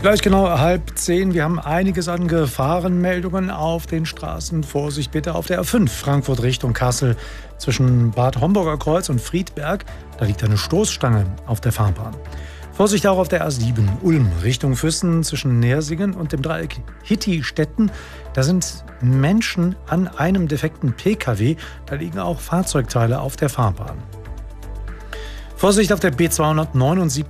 Gleich genau 9:30. Wir haben einiges an Gefahrenmeldungen auf den Straßen. Vorsicht bitte auf der A5 Frankfurt Richtung Kassel zwischen Bad Homburger Kreuz und Friedberg. Da liegt eine Stoßstange auf der Fahrbahn. Vorsicht auch auf der A7 Ulm Richtung Füssen zwischen Nersingen und dem Dreieck Hitti-Stetten. Da sind Menschen an einem defekten Pkw. Da liegen auch Fahrzeugteile auf der Fahrbahn. Vorsicht auf der B279